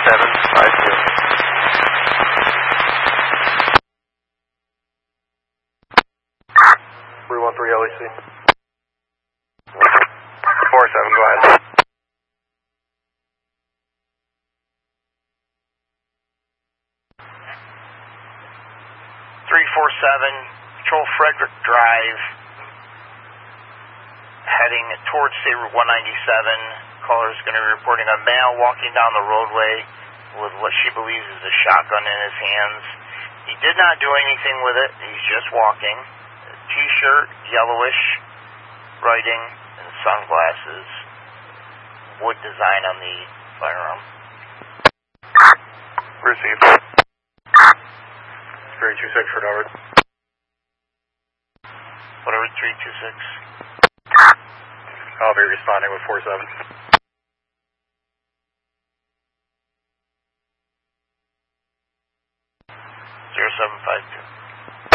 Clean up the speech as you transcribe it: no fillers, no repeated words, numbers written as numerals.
4752. 313 LEC. 47, go ahead. Control Frederick Drive, heading towards State Route 197. Caller is going to be reporting a male walking down the roadway with what she believes is a shotgun in his hands. He did not do anything with it. He's just walking. T-shirt, yellowish, writing, and sunglasses. Wood design on the firearm. Received. 326 for Howard. Whatever, 326. I'll be responding with 47. 0752.